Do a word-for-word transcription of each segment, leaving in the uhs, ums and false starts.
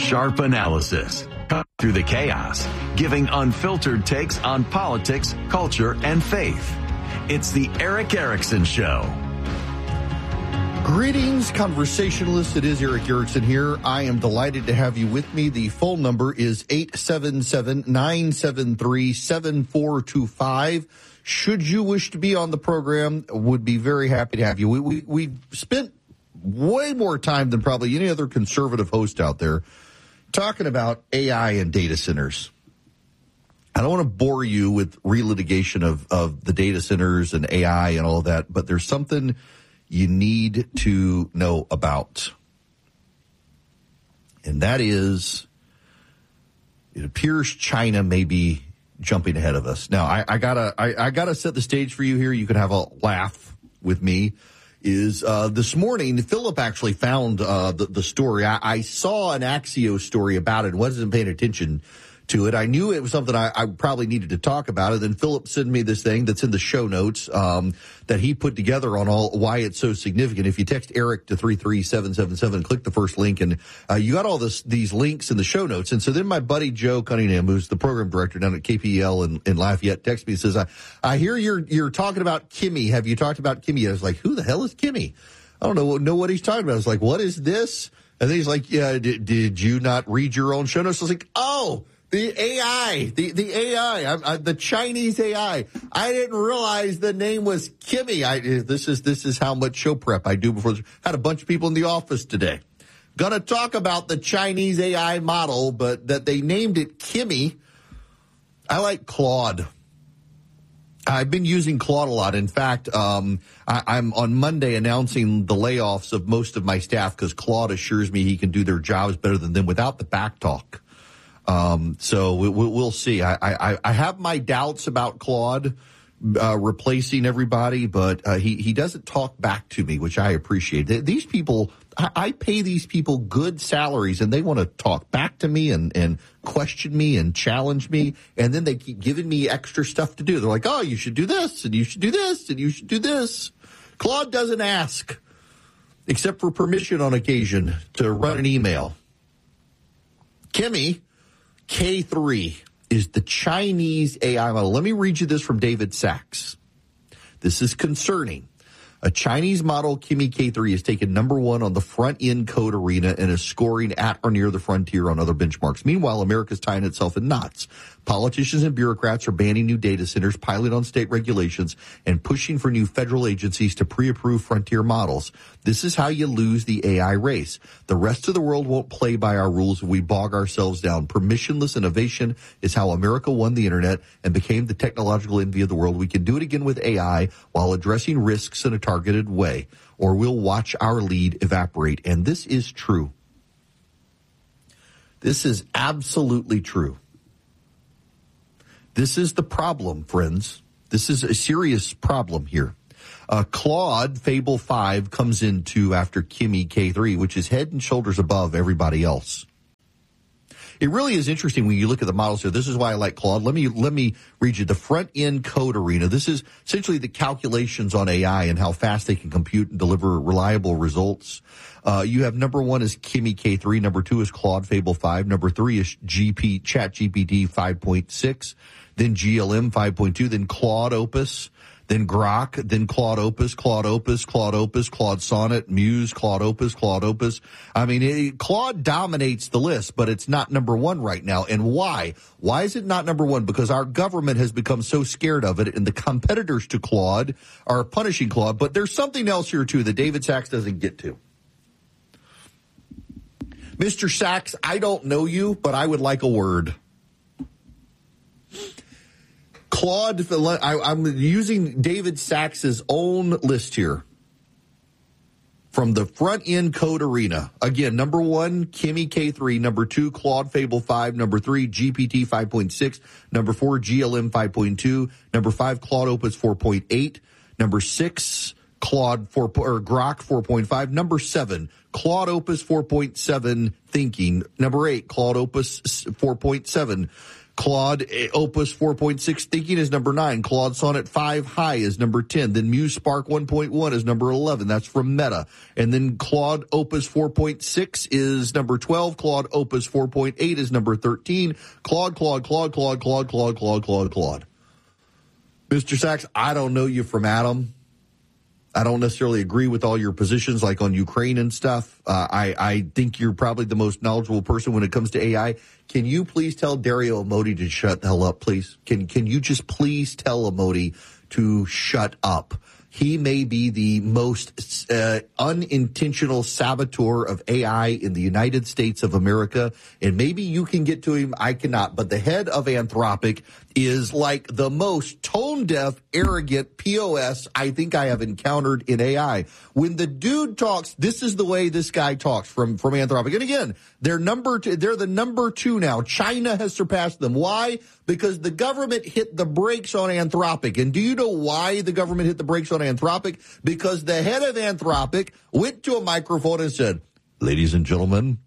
Sharp analysis. Cut through the chaos, giving unfiltered takes on politics, culture, and faith. It's the Erick Erickson Show. Greetings, conversationalists. It is Erick Erickson here. I am delighted to have you with me. The phone number is eight seven seven, nine seven three, seven four two five. Should you wish to be on the program, would be very happy to have you. We, we, we've spent way more time than probably any other conservative host out there talking about A I and data centers. I don't want to bore you with relitigation of, of the data centers and A I and all that, but there's something you need to know about. And that is, it appears China may be jumping ahead of us. Now, I, I gotta, I, I gotta set the stage for you here. You can have a laugh with me. Is uh, this morning, Philip actually found uh, the, the story. I, I saw an Axios story about it and wasn't paying attention to it. I knew it was something I, I probably needed to talk about it. Then Philip sent me this thing that's in the show notes um, that he put together on all why it's so significant. If you text Eric to three three seven seven seven, click the first link, and uh, you got all this these links in the show notes. And so then my buddy Joe Cunningham, who's the program director down at K P E L in, in Lafayette, texts me and says, I, I hear you're you're talking about Kimmy. Have you talked about Kimmy? I was like, who the hell is Kimmy? I don't know, know what he's talking about. I was like, what is this? And then he's like, yeah, did, did you not read your own show notes? I was like, oh, the A I, the, the A I, I, I, the Chinese A I. I didn't realize the name was Kimmy. I, this is, this is how much show prep I do before. Had a bunch of people in the office today. Gonna talk about the Chinese A I model, but that they named it Kimmy. I like Claude. I've been using Claude a lot. In fact, um, I, I'm on Monday announcing the layoffs of most of my staff because Claude assures me he can do their jobs better than them without the back talk. Um, so we, we'll see. I, I, I have my doubts about Claude uh, replacing everybody, but uh, he, he doesn't talk back to me, which I appreciate. These people, I, I pay these people good salaries, and they want to talk back to me and, and question me and challenge me, and then they keep giving me extra stuff to do. They're like, oh, you should do this, and you should do this, and you should do this. Claude doesn't ask, except for permission on occasion to run an email. Kimmy K three is the Chinese A I model. Let me read you this from David Sachs. This is concerning. A Chinese model, Kimmy K three, has taken number one on the front-end code arena and is scoring at or near the frontier on other benchmarks. Meanwhile, America's tying itself in knots. Politicians and bureaucrats are banning new data centers, piling on state regulations, and pushing for new federal agencies to pre-approve frontier models. This is how you lose the A I race. The rest of the world won't play by our rules if we bog ourselves down. Permissionless innovation is how America won the internet and became the technological envy of the world. We can do it again with A I while addressing risks in a targeted way, or we'll watch our lead evaporate. And this is true. This is absolutely true. This is the problem, friends. This is a serious problem here. Uh, Claude Fable five comes into after Kimmy K three, which is head and shoulders above everybody else. It really is interesting when you look at the models here. This is why I like Claude. Let me let me read you the front-end code arena. This is essentially the calculations on A I and how fast they can compute and deliver reliable results. Uh, you have number one is Kimmy K three. Number two is Claude Fable five. Number three is G P ChatGPT five point six. Then G L M five point two. Then Claude Opus. Then Grok, then Claude Opus, Claude Opus, Claude Opus, Claude Sonnet, Muse, Claude Opus, Claude Opus. I mean, it, Claude dominates the list, but it's not number one right now. And why? Why is it not number one? Because our government has become so scared of it, and the competitors to Claude are punishing Claude. But there's something else here, too, that David Sachs doesn't get to. Mister Sachs, I don't know you, but I would like a word. Claude, I, I'm using David Sachs's own list here from the front-end code arena. Again, number one, Kimmy K three. Number two, Claude Fable five. Number three, G P T five point six. Number four, G L M five point two. Number five, Claude Opus four point eight. Number six, Claude four or Grok four point five. Number seven, Claude Opus four point seven thinking. Number eight, Claude Opus four point seven. Claude Opus four point six Thinking is number nine. Claude Sonnet five High is number ten. Then Muse Spark one point one is number eleven. That's from Meta. And then Claude Opus four point six is number twelve. Claude Opus four point eight is number thirteen. Claude, Claude, Claude, Claude, Claude, Claude, Claude, Claude, Claude. Mister Sachs, I don't know you from Adam. I don't necessarily agree with all your positions, like on Ukraine and stuff. Uh, I, I think you're probably the most knowledgeable person when it comes to A I. Can you please tell Dario Amodei to shut the hell up, please? Can Can you just please tell Amodei to shut up? He may be the most uh, unintentional saboteur of A I in the United States of America, and maybe you can get to him. I cannot. But the head of Anthropic is like the most tone-deaf, arrogant P O S I think I have encountered in A I. When the dude talks, this is the way this guy talks from, from Anthropic. And again, they're number two, they're the number two now. China has surpassed them. Why? Because the government hit the brakes on Anthropic. And do you know why the government hit the brakes on Anthropic? Because the head of Anthropic went to a microphone and said, "Ladies and gentlemen,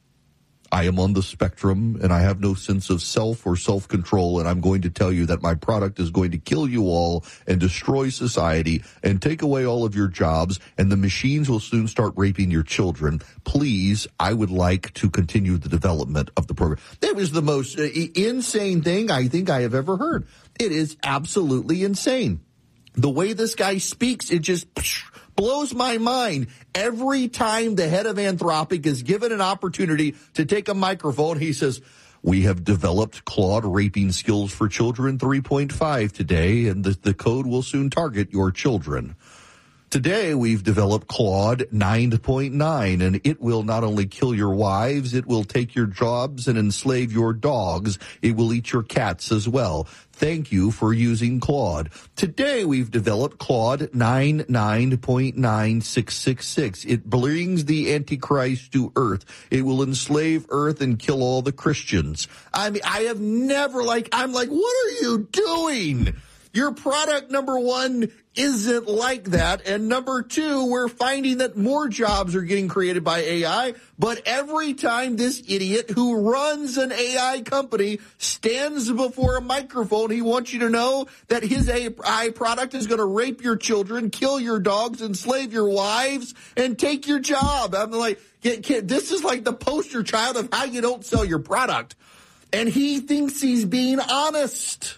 I am on the spectrum and I have no sense of self or self-control, and I'm going to tell you that my product is going to kill you all and destroy society and take away all of your jobs, and the machines will soon start raping your children. Please, I would like to continue the development of the program." That was the most uh, insane thing I think I have ever heard. It is absolutely insane. The way this guy speaks, it just blows my mind. Every time the head of Anthropic is given an opportunity to take a microphone, he says, "We have developed Claude raping skills for children three point five today, and the, the code will soon target your children. Today, we've developed Claude nine point nine, and it will not only kill your wives, it will take your jobs and enslave your dogs. It will eat your cats as well. Thank you for using Claude. Today, we've developed Claude ninety-nine point nine six six six. It brings the Antichrist to Earth. It will enslave Earth and kill all the Christians." I mean, I have never, like, I'm like, what are you doing? Your product, number one, isn't like that. And number two, we're finding that more jobs are getting created by A I. But every time this idiot who runs an A I company stands before a microphone, he wants you to know that his A I product is going to rape your children, kill your dogs, enslave your wives, and take your job. I'm like, this is like the poster child of how you don't sell your product. And he thinks he's being honest.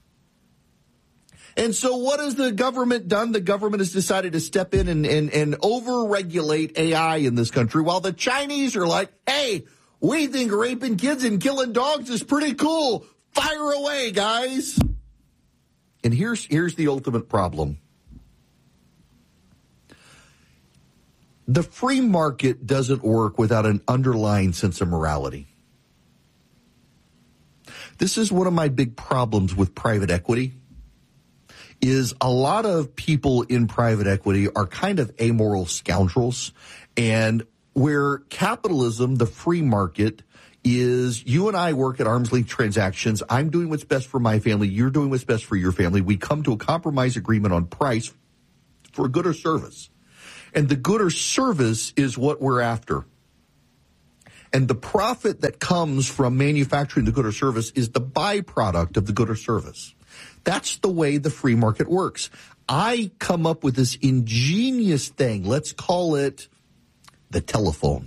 And so what has the government done? The government has decided to step in and, and, and over-regulate A I in this country, while the Chinese are like, "Hey, we think raping kids and killing dogs is pretty cool. Fire away, guys." And here's, here's the ultimate problem. The free market doesn't work without an underlying sense of morality. This is one of my big problems with private equity. Is a lot of people in private equity are kind of amoral scoundrels, and where capitalism, the free market, is you and I work at arm's length transactions. I'm doing what's best for my family. You're doing what's best for your family. We come to a compromise agreement on price for good or service. And the good or service is what we're after. And the profit that comes from manufacturing the good or service is the byproduct of the good or service. That's the way the free market works. I come up with this ingenious thing. Let's call it the telephone.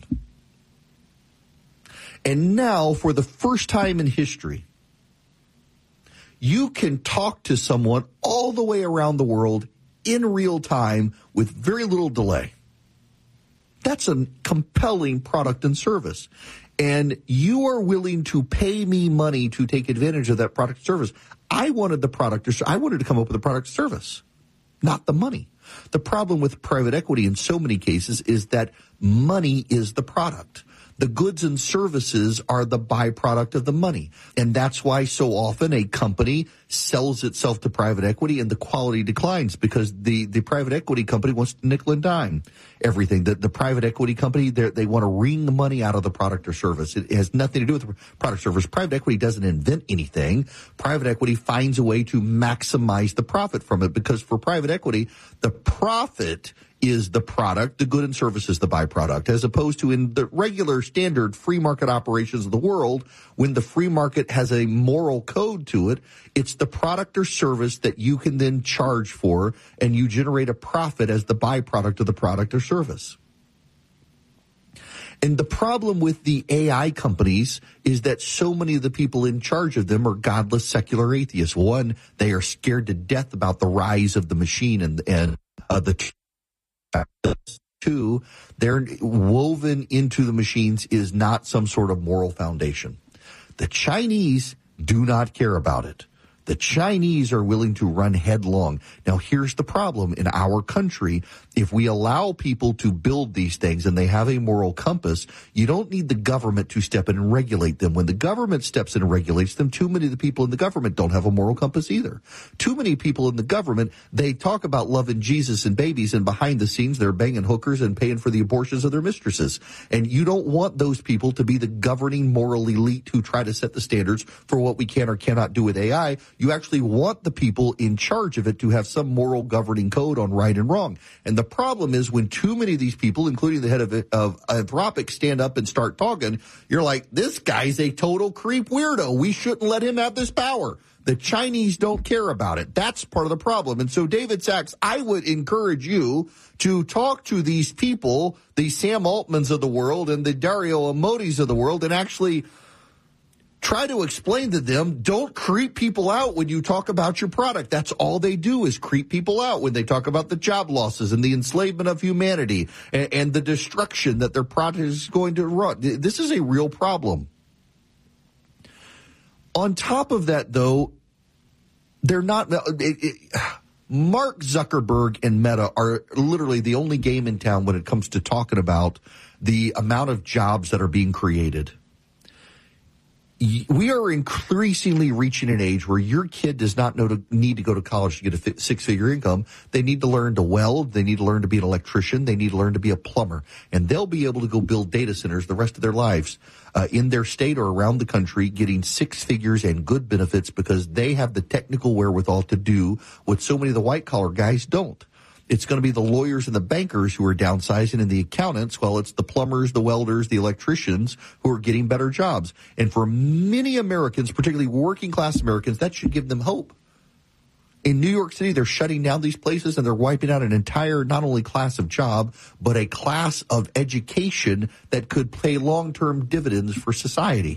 And now, for the first time in history, you can talk to someone all the way around the world in real time with very little delay. That's a compelling product and service. And you are willing to pay me money to take advantage of that product or service. I wanted the product, or I wanted to come up with a product or service, not the money. The problem with private equity in so many cases is that money is the product. The goods and services are the byproduct of the money. And that's why so often a company sells itself to private equity and the quality declines because the, the private equity company wants to nickel and dime everything. The, the private equity company, they want to wring the money out of the product or service. It has nothing to do with the product or service. Private equity doesn't invent anything. Private equity finds a way to maximize the profit from it because for private equity, the profit is the product, the good and service is the byproduct, as opposed to in the regular standard free market operations of the world, when the free market has a moral code to it, it's the product or service that you can then charge for, and you generate a profit as the byproduct of the product or service. And the problem with the A I companies is that so many of the people in charge of them are godless secular atheists. One, they are scared to death about the rise of the machine and, and uh, the Two, they're woven into the machines is not some sort of moral foundation. The Chinese do not care about it. The Chinese are willing to run headlong. Now, here's the problem in our country. If we allow people to build these things and they have a moral compass, you don't need the government to step in and regulate them. When the government steps in and regulates them, too many of the people in the government don't have a moral compass either. Too many people in the government, they talk about loving Jesus and babies, and behind the scenes, they're banging hookers and paying for the abortions of their mistresses. And you don't want those people to be the governing moral elite who try to set the standards for what we can or cannot do with A I. You actually want the people in charge of it to have some moral governing code on right and wrong. And the problem is when too many of these people, including the head of, of Anthropic, stand up and start talking, you're like, this guy's a total creep weirdo. We shouldn't let him have this power. The Chinese don't care about it. That's part of the problem. And so, David Sachs, I would encourage you to talk to these people, the Sam Altmans of the world and the Dario Amodis of the world, and actually try to explain to them, don't creep people out when you talk about your product. That's all they do is creep people out when they talk about the job losses and the enslavement of humanity and, and the destruction that their product is going to run. This is a real problem. On top of that, though, they're not it, it, Mark Zuckerberg and Meta are literally the only game in town when it comes to talking about the amount of jobs that are being created. We are increasingly reaching an age where your kid does not know to, need to go to college to get a six-figure income. They need to learn to weld. They need to learn to be an electrician. They need to learn to be a plumber. And they'll be able to go build data centers the rest of their lives uh, in their state or around the country, getting six figures and good benefits because they have the technical wherewithal to do what so many of the white-collar guys don't. It's going to be the lawyers and the bankers who are downsizing and the accountants, while it's the plumbers, the welders, the electricians who are getting better jobs. And for many Americans, particularly working class Americans, that should give them hope. In New York City, they're shutting down these places and they're wiping out an entire not only class of job, but a class of education that could pay long-term dividends for society.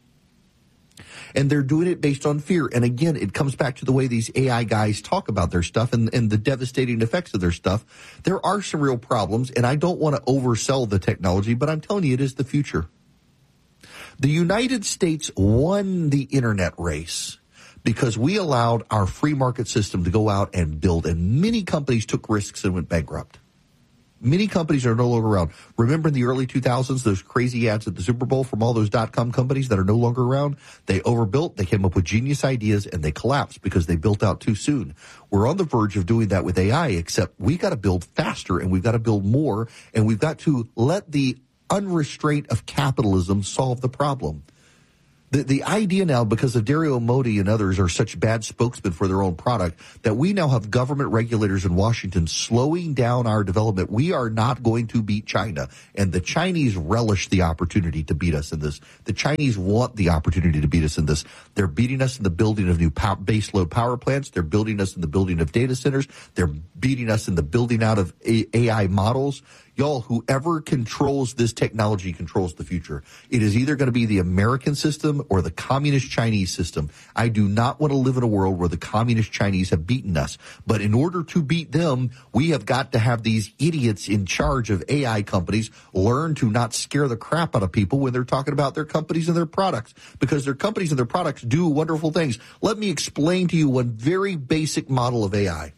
And they're doing it based on fear. And again, it comes back to the way these A I guys talk about their stuff and, and the devastating effects of their stuff. There are some real problems, and I don't want to oversell the technology, but I'm telling you, it is the future. The United States won the internet race because we allowed our free market system to go out and build, and many companies took risks and went bankrupt. Many companies are no longer around. Remember in the early two thousands, those crazy ads at the Super Bowl from all those dot-com companies that are no longer around? They overbuilt, they came up with genius ideas, and they collapsed because they built out too soon. We're on the verge of doing that with A I, except we got to build faster, and we've got to build more, and we've got to let the unrestraint of capitalism solve the problem. The, the idea now, because of Dario Amodei and others are such bad spokesmen for their own product, that we now have government regulators in Washington slowing down our development. We are not going to beat China. And the Chinese relish the opportunity to beat us in this. The Chinese want the opportunity to beat us in this. They're beating us in the building of new power, baseload power plants. They're building us in the building of data centers. They're beating us in the building out of A I models. Y'all, whoever controls this technology controls the future. It is either going to be the American system or the communist Chinese system. I do not want to live in a world where the communist Chinese have beaten us. But in order to beat them, we have got to have these idiots in charge of A I companies learn to not scare the crap out of people when they're talking about their companies and their products, because their companies and their products do wonderful things. Let me explain to you one very basic model of A I.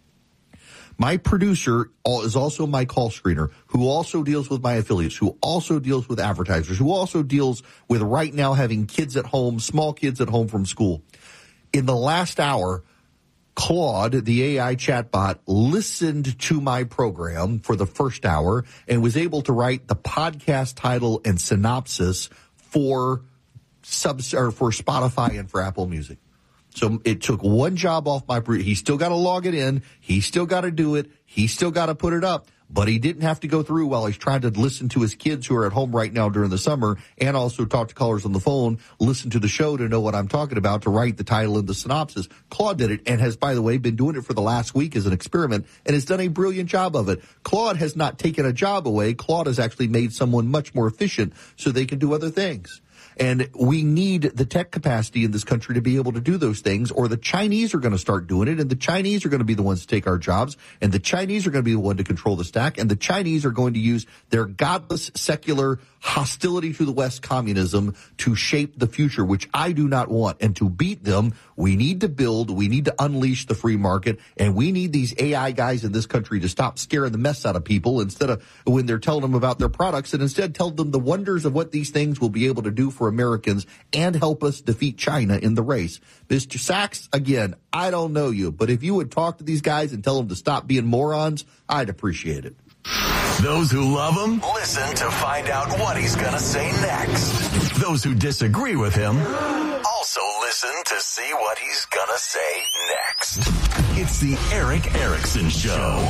My producer is also my call screener, who also deals with my affiliates, who also deals with advertisers, who also deals with right now having kids at home, small kids at home from school. In the last hour, Claude, the A I chatbot, listened to my program for the first hour and was able to write the podcast title and synopsis for subs or for Spotify and for Apple Music. So it took one job off my, he still got to log it in. He still got to do it. He still got to put it up. But he didn't have to go through while he's trying to listen to his kids who are at home right now during the summer and also talk to callers on the phone, listen to the show to know what I'm talking about, to write the title and the synopsis. Claude did it and has, by the way, been doing it for the last week as an experiment and has done a brilliant job of it. Claude has not taken a job away. Claude has actually made someone much more efficient so they can do other things. And we need the tech capacity in this country to be able to do those things, or the Chinese are going to start doing it, and the Chinese are going to be the ones to take our jobs, and the Chinese are going to be the one to control the stack, and the Chinese are going to use their godless, secular hostility to the West communism to shape the future, which I do not want. And to beat them, we need to build, we need to unleash the free market, and we need these A I guys in this country to stop scaring the mess out of people instead of when they're telling them about their products, and instead tell them the wonders of what these things will be able to do for Americans and help us defeat China in the race. Mister Sachs, again, I don't know you, but if you would talk to these guys and tell them to stop being morons, I'd appreciate it. Those who love him, listen to find out what he's going to say next. Those who disagree with him, also listen to see what he's going to say next. It's the Erick Erickson Show.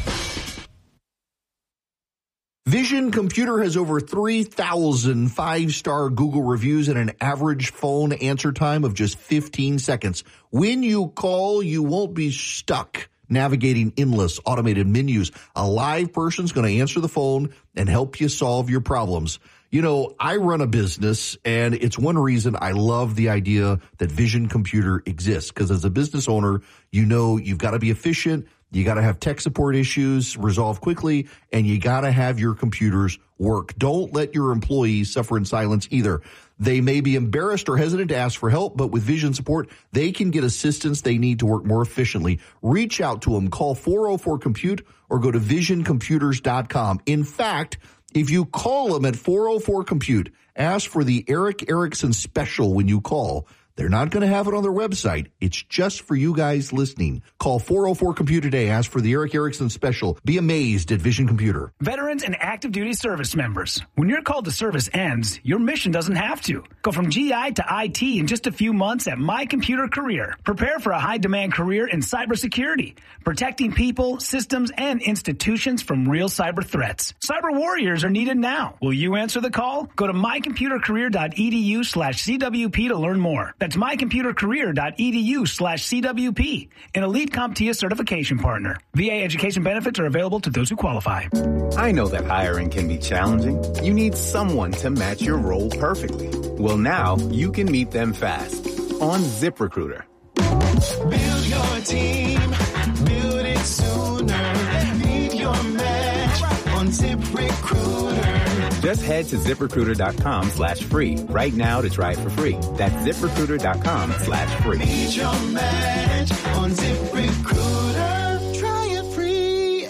Vision Computer has over three thousand five-star Google reviews and an average phone answer time of just fifteen seconds. When you call, you won't be stuck navigating endless automated menus. A live person's going to answer the phone and help you solve your problems. You know, I run a business, and it's one reason I love the idea that Vision Computer exists, because as a business owner, you know you've got to be efficient, you got to have tech support issues resolved quickly, and you got to have your computers work. Don't let your employees suffer in silence either. They may be embarrassed or hesitant to ask for help, but with Vision support, they can get assistance they need to work more efficiently. Reach out to them. Call four oh four compute or go to vision computers dot com. In fact, if you call them at four oh four compute, ask for the Erick Erickson special when you call. They're not going to have it on their website. It's just for you guys listening. Call four oh four compute today. Ask for the Erick Erickson special. Be amazed at Vision Computer. Veterans and active duty service members. When your call to service ends, your mission doesn't have to. Go from G I to I T in just a few months at My Computer Career. Prepare for a high-demand career in cybersecurity, protecting people, systems, and institutions from real cyber threats. Cyber warriors are needed now. Will you answer the call? Go to my computer career dot e d u slash c w p to learn more. That's my computer career dot e d u slash c w p, an elite CompTIA certification partner. V A education benefits are available to those who qualify. I know that hiring can be challenging. You need someone to match your role perfectly. Well, now you can meet them fast on ZipRecruiter. Build your team, build it sooner. Meet your match on ZipRecruiter. Just head to ZipRecruiter.com slash free right now to try it for free. That's ZipRecruiter.com slash free. Meet your match on ZipRecruiter. Try it free.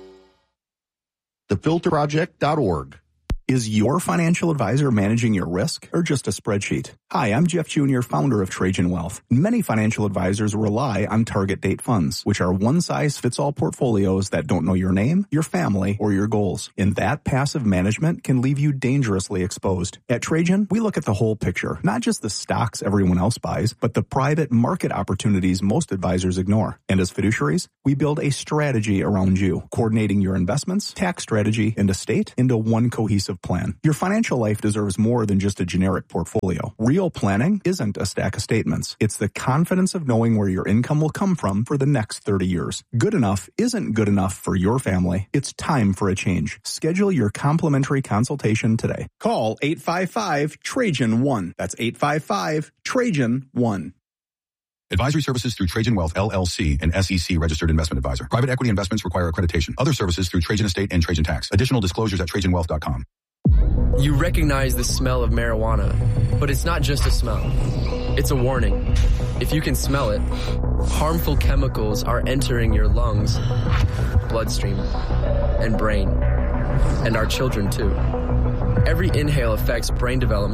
the filter project dot org. Is your financial advisor managing your risk or just a spreadsheet? Hi, I'm Jeff Junior, founder of Trajan Wealth. Many financial advisors rely on target date funds, which are one-size-fits-all portfolios that don't know your name, your family, or your goals. And that passive management can leave you dangerously exposed. At Trajan, we look at the whole picture, not just the stocks everyone else buys, but the private market opportunities most advisors ignore. And as fiduciaries, we build a strategy around you, coordinating your investments, tax strategy, and estate into one cohesive plan. Your financial life deserves more than just a generic portfolio. Real planning isn't a stack of statements. It's the confidence of knowing where your income will come from for the next thirty years. Good enough isn't good enough for your family. It's time for a change. Schedule your complimentary consultation today. Call eight five five Trajan one. That's eight five five Trajan one. Advisory services through Trajan Wealth, L L C, an S E C registered investment advisor. Private equity investments require accreditation. Other services through Trajan Estate and Trajan Tax. Additional disclosures at trajan wealth dot com. You recognize the smell of marijuana, but it's not just a smell. It's a warning. If you can smell it, harmful chemicals are entering your lungs, bloodstream, and brain, and our children too. Every inhale affects brain development,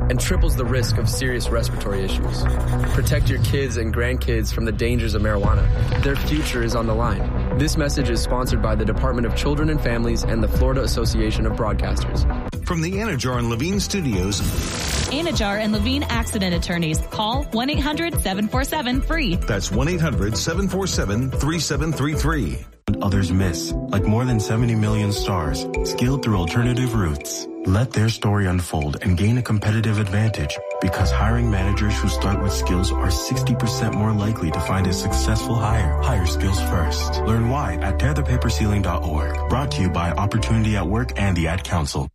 and triples the risk of serious respiratory issues. Protect your kids and grandkids from the dangers of marijuana. Their future is on the line. This message is sponsored by the Department of Children and Families and the Florida Association of Broadcasters. From the Anajar and Levine Studios, Anajar and Levine Accident Attorneys. Call one eight hundred seven four seven free. That's one eight hundred seven four seven three seven three three. Others miss, like more than seventy million stars, skilled through alternative routes. Let their story unfold and gain a competitive advantage, because hiring managers who start with skills are sixty percent more likely to find a successful hire. Hire skills first. Learn why at tear the paper ceiling dot org. Brought to you by Opportunity at Work and the Ad Council.